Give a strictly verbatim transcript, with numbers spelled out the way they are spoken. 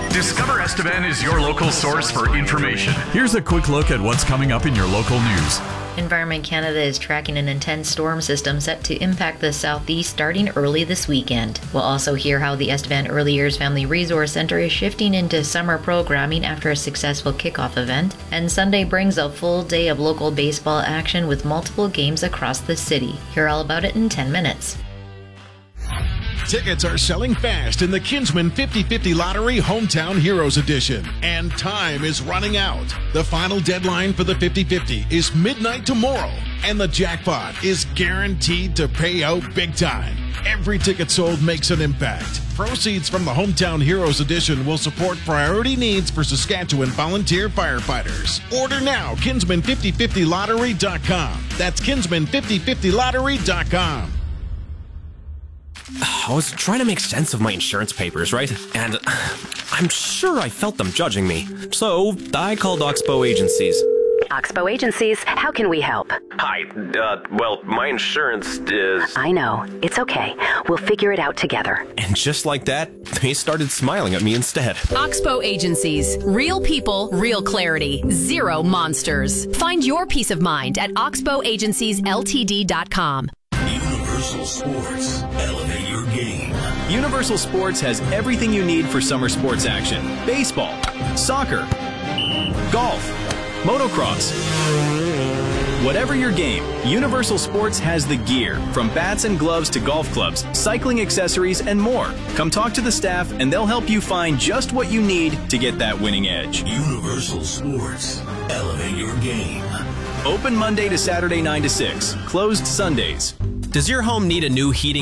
Discover Estevan is your local source for information. Here's a quick look at what's coming up in your local news. Environment Canada is tracking an intense storm system set to impact the southeast starting early this weekend. We'll also hear how the Estevan Early Years Family Resource Center is shifting into summer programming after a successful kickoff event. And Sunday brings a full day of local baseball action with multiple games across the city. Hear all about it in ten minutes. Tickets are selling fast in the Kinsman fifty fifty Lottery Hometown Heroes Edition, and time is running out. The final deadline for the fifty fifty is midnight tomorrow, and the jackpot is guaranteed to pay out big time. Every ticket sold makes an impact. Proceeds from the Hometown Heroes Edition will support priority needs for Saskatchewan volunteer firefighters. Order now, kinsman fifty fifty lottery dot com. That's kinsman fifty fifty lottery dot com. I was trying to make sense of my insurance papers, right? And I'm sure I felt them judging me. So I called Oxbow Agencies. Oxbow Agencies, how can we help? Hi, uh, well, my insurance is... I know. It's okay. We'll figure it out together. And just like that, they started smiling at me instead. Oxbow Agencies. Real people, real clarity. Zero monsters. Find your peace of mind at oxbow agencies l t d dot com. Universal Sports. Elevate your game. Universal Sports has everything you need for summer sports action. Baseball, soccer, golf, motocross. Whatever your game, Universal Sports has the gear, from bats and gloves to golf clubs, cycling accessories, and more. Come talk to the staff and they'll help you find just what you need to get that winning edge. Universal Sports. Elevate your game. Open Monday to Saturday nine to six. Closed Sundays. Does your home need a new heating